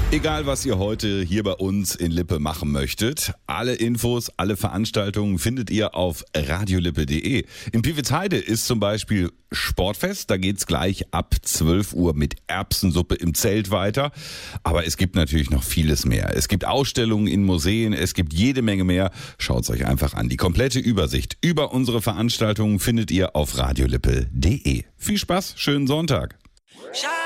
Egal, was ihr heute hier bei uns in Lippe machen möchtet, alle Infos, alle Veranstaltungen findet ihr auf radiolippe.de. In Pivitzheide ist zum Beispiel Sportfest, da geht's gleich ab 12 Uhr mit Erbsensuppe im Zelt weiter. Aber es gibt natürlich noch vieles mehr. Es gibt Ausstellungen in Museen, es gibt jede Menge mehr. Schaut's euch einfach an. Die komplette Übersicht über unsere Veranstaltungen findet ihr auf radiolippe.de. Viel Spaß, schönen Sonntag.